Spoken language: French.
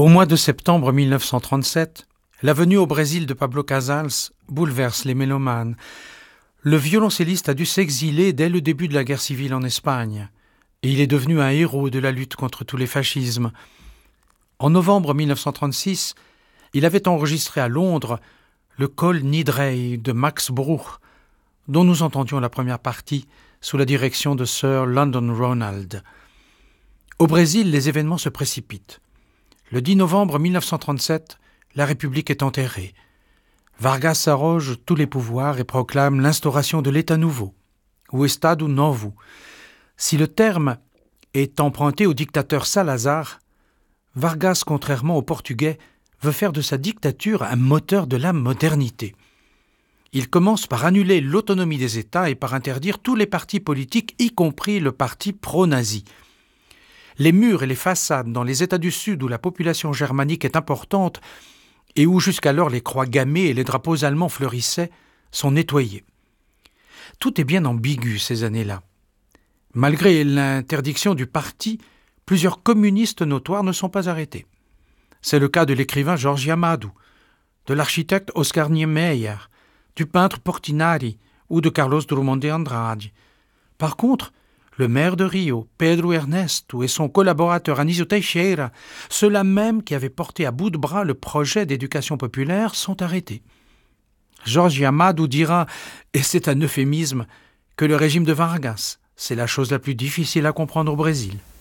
Au mois de septembre 1937, la venue au Brésil de Pablo Casals bouleverse les mélomanes. Le violoncelliste a dû s'exiler dès le début de la guerre civile en Espagne, et il est devenu un héros de la lutte contre tous les fascismes. En novembre 1936, il avait enregistré à Londres le Kol Nidrei de Max Bruch, dont nous entendions la première partie sous la direction de Sir London Ronald. Au Brésil, les événements se précipitent. Le 10 novembre 1937, la République est enterrée. Vargas s'arroge tous les pouvoirs et proclame l'instauration de l'État nouveau, ou Estado Novo. Si le terme est emprunté au dictateur Salazar, Vargas, contrairement aux Portugais, veut faire de sa dictature un moteur de la modernité. Il commence par annuler l'autonomie des États et par interdire tous les partis politiques, y compris le parti pro-nazi. Les murs et les façades dans les États du Sud où la population germanique est importante et où jusqu'alors les croix gammées et les drapeaux allemands fleurissaient, sont nettoyés. Tout est bien ambigu ces années-là. Malgré l'interdiction du parti, plusieurs communistes notoires ne sont pas arrêtés. C'est le cas de l'écrivain Jorge Amado, de l'architecte Oscar Niemeyer, du peintre Portinari ou de Carlos Drummond de Andrade. Par contre, le maire de Rio, Pedro Ernesto, et son collaborateur Anísio Teixeira, ceux-là même qui avaient porté à bout de bras le projet d'éducation populaire, sont arrêtés. Jorge Amado dira, et c'est un euphémisme, que le régime de Vargas, c'est la chose la plus difficile à comprendre au Brésil.